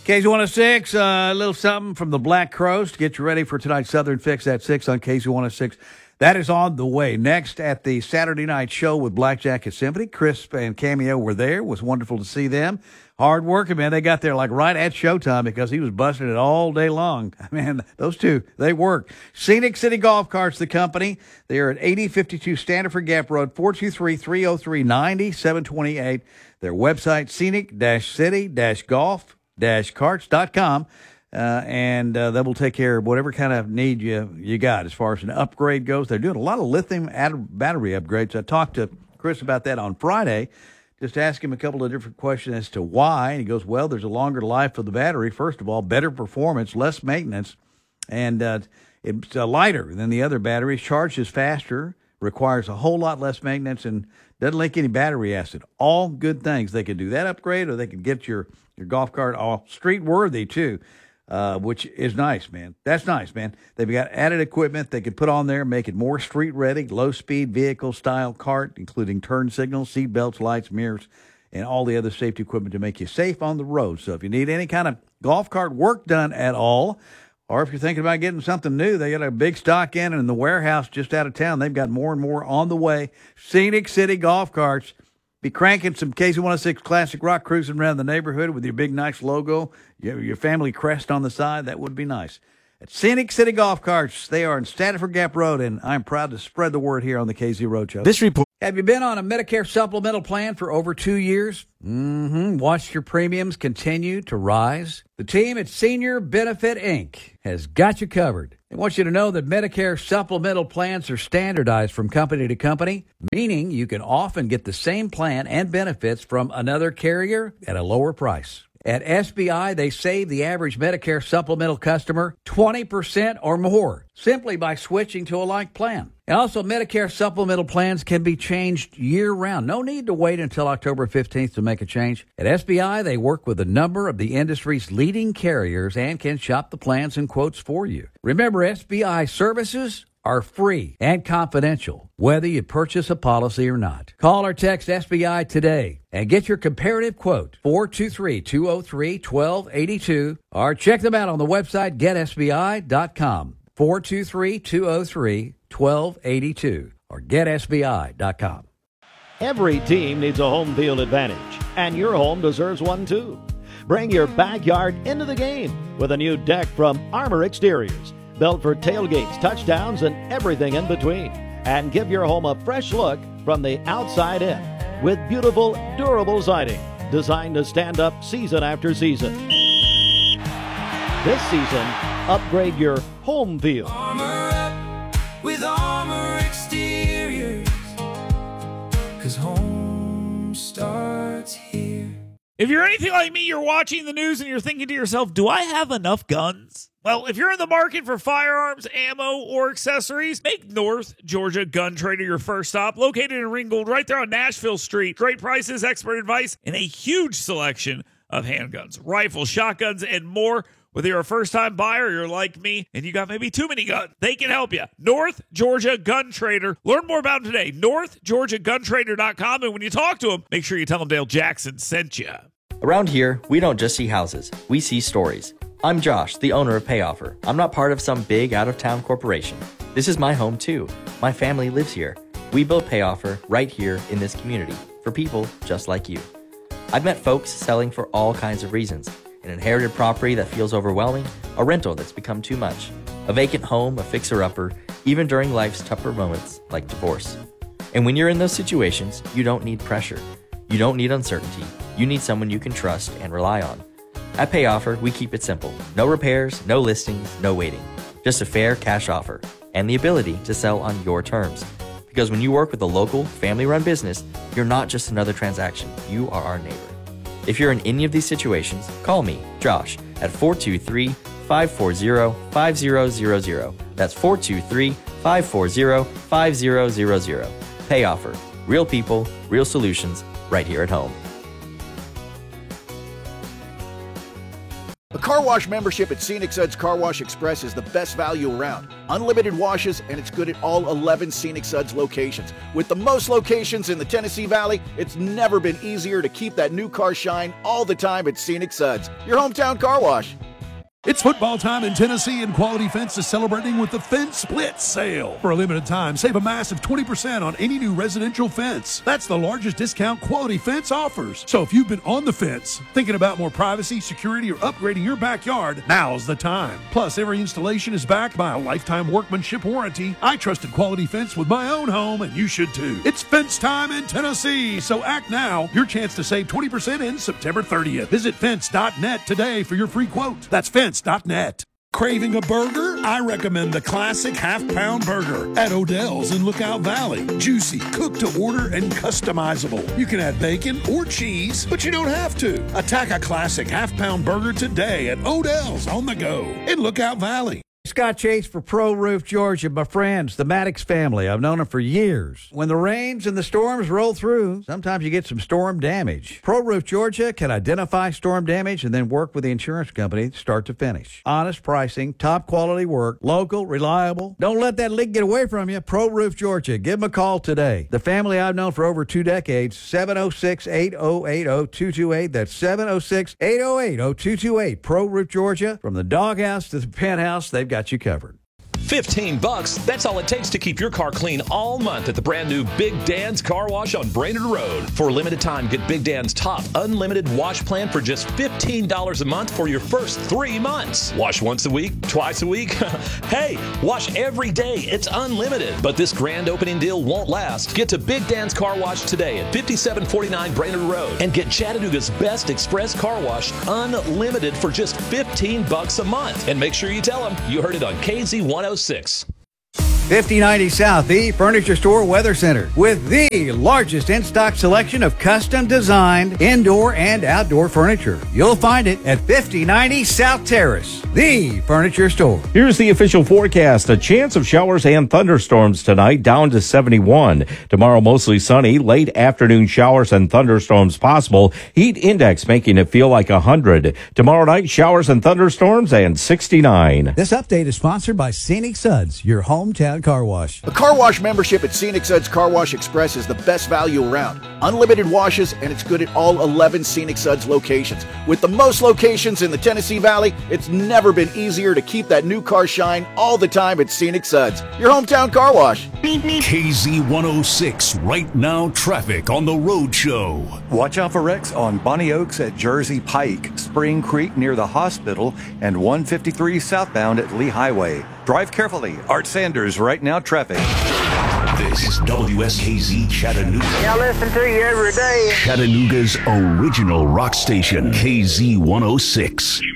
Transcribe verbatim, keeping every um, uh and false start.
K Z one oh six, uh, a little something from the Black Crows to get you ready for tonight's Southern Fix at six on K Z one oh six. That is on the way. Next, at the Saturday night show with Blackjack and Symphony, Chris and Cameo were there. It was wonderful to see them. Hard working, man. They got there like right at showtime because he was busting it all day long. Man, those two, they work. Scenic City Golf Carts, the company. They are at eighty fifty-two Standiford Gap Road, four two three, three oh three, nine seven two eight. Their website, scenic city golf carts dot com. Uh, and uh, they will take care of whatever kind of need you you got as far as an upgrade goes. They're doing a lot of lithium ad- battery upgrades. I talked to Chris about that on Friday, just asked him a couple of different questions as to why. And he goes, well, there's a longer life of the battery. First of all, better performance, less maintenance, and uh, it's uh, lighter than the other batteries, charges faster, requires a whole lot less maintenance, and doesn't leak any battery acid. All good things. They could do that upgrade, or they could get your, your golf cart all street-worthy, too. Uh, which is nice, man. That's nice, man. They've got added equipment they could put on there, make it more street-ready, low-speed vehicle-style cart, including turn signals, seat belts, lights, mirrors, and all the other safety equipment to make you safe on the road. So if you need any kind of golf cart work done at all, or if you're thinking about getting something new, they got a big stock in in the warehouse just out of town. They've got more and more on the way. Scenic City Golf Carts. Be cranking some K Z one oh six classic rock cruising around the neighborhood with your big, nice logo, your, your family crest on the side. That would be nice. At Scenic City Golf Carts, they are in Standiford Gap Road, and I'm proud to spread the word here on the K Z Roadshow. This report. Have you been on a Medicare supplemental plan for over two years? Mm-hmm. Watched your premiums continue to rise? The team at Senior Benefit Incorporated has got you covered. They want you to know that Medicare supplemental plans are standardized from company to company, meaning you can often get the same plan and benefits from another carrier at a lower price. At S B I, they save the average Medicare supplemental customer twenty percent or more simply by switching to a like plan. And also, Medicare supplemental plans can be changed year-round. No need to wait until October fifteenth to make a change. At S B I, they work with a number of the industry's leading carriers and can shop the plans and quotes for you. Remember, S B I services are free and confidential, whether you purchase a policy or not. Call or text S B I today and get your comparative quote, four two three, two oh three, one two eight two, or check them out on the website, get S B I dot com, four two three, two oh three, one two eight two, or get S B I dot com. Every team needs a home field advantage, and your home deserves one too. Bring your backyard into the game with a new deck from Armor Exteriors, built for tailgates, touchdowns, and everything in between. And give your home a fresh look from the outside in with beautiful, durable siding designed to stand up season after season. This season, upgrade your home field. Armor up with Armor Exteriors, 'cause home starts here. If you're anything like me, you're watching the news and you're thinking to yourself, do I have enough guns? Well, if you're in the market for firearms, ammo, or accessories, make North Georgia Gun Trader your first stop. Located in Ringgold, right there on Nashville Street. Great prices, expert advice, and a huge selection of handguns, rifles, shotguns, and more. Whether you're a first-time buyer or you're like me and you got maybe too many guns, they can help you. North Georgia Gun Trader. Learn more about them today. north georgia gun trader dot com. And when you talk to them, make sure you tell them Dale Jackson sent you. Around here, we don't just see houses. We see stories. I'm Josh, the owner of PayOffer. I'm not part of some big out-of-town corporation. This is my home, too. My family lives here. We built PayOffer right here in this community for people just like you. I've met folks selling for all kinds of reasons. An inherited property that feels overwhelming, a rental that's become too much, a vacant home, a fixer-upper, even during life's tougher moments like divorce. And when you're in those situations, you don't need pressure. You don't need uncertainty. You need someone you can trust and rely on. At PayOffer, we keep it simple. No repairs, no listings, no waiting. Just a fair cash offer and the ability to sell on your terms. Because when you work with a local, family-run business, you're not just another transaction. You are our neighbor. If you're in any of these situations, call me, Josh, at four two three, five four zero, five zero zero zero. That's four two three, five four zero, five zero zero zero. PayOffer. Real people, real solutions, right here at home. A car wash membership at Scenic Suds Car Wash Express is the best value around. Unlimited washes, and it's good at all eleven Scenic Suds locations. With the most locations in the Tennessee Valley, it's never been easier to keep that new car shine all the time at Scenic Suds, your hometown car wash. It's football time in Tennessee, and Quality Fence is celebrating with the Fence Split Sale. For a limited time, save a massive twenty percent on any new residential fence. That's the largest discount Quality Fence offers. So if you've been on the fence, thinking about more privacy, security, or upgrading your backyard, now's the time. Plus, every installation is backed by a lifetime workmanship warranty. I trusted Quality Fence with my own home, and you should too. It's fence time in Tennessee, so act now. Your chance to save twenty percent ends September thirtieth. Visit fence dot net today for your free quote. That's fence dot net. Craving a burger? I recommend the classic half-pound burger at Odell's in Lookout Valley. Juicy, cooked to order, and customizable. You can add bacon or cheese, but you don't have to. Attack a classic half-pound burger today at Odell's on the go in Lookout Valley. Scott Chase for Pro Roof Georgia, my friends, the Maddox family. I've known them for years. When the rains and the storms roll through, sometimes you get some storm damage. Pro Roof Georgia can identify storm damage and then work with the insurance company start to finish. Honest pricing, top quality work, local, reliable. Don't let that leak get away from you. Pro Roof Georgia. Give them a call today. The family I've known for over two decades, seven oh six, eight oh eight, oh two two eight. That's seven oh six, eight oh eight, oh two two eight. Pro Roof Georgia. From the doghouse to the penthouse, they've got you covered. fifteen bucks, that's all it takes to keep your car clean all month at the brand new Big Dan's Car Wash on Brainerd Road. For a limited time, get Big Dan's top unlimited wash plan for just fifteen dollars a month for your first three months. Wash once a week, twice a week. Hey, wash every day. It's unlimited. But this grand opening deal won't last. Get to Big Dan's Car Wash today at fifty-seven forty-nine Brainerd Road and get Chattanooga's best express car wash unlimited for just fifteen bucks a month. And make sure you tell them you heard it on K Z one oh six. fifty ninety South, the Furniture Store Weather Center, with the largest in-stock selection of custom designed indoor and outdoor furniture. You'll find it at fifty ninety South Terrace, the Furniture Store. Here's the official forecast. A chance of showers and thunderstorms tonight, down to seventy-one. Tomorrow, mostly sunny. Late afternoon showers and thunderstorms possible. Heat index making it feel like one hundred. Tomorrow night, showers and thunderstorms and sixty-nine. This update is sponsored by Scenic Suds, your hometown car wash. A car wash membership at Scenic Suds Car Wash Express is the best value around. Unlimited washes, and it's good at all eleven Scenic Suds locations. With the most locations in the Tennessee Valley, it's never been easier to keep that new car shine all the time at Scenic Suds, your hometown car wash. K Z one oh six, right now traffic on the road show. Watch out for wrecks on Bonnie Oaks at Jersey Pike, Spring Creek near the hospital, and one fifty-three southbound at Lee Highway. Drive carefully. Art Sanders, right now traffic. This is W S K Z Chattanooga. I listen to you every day. Chattanooga's original rock station, K Z one oh six.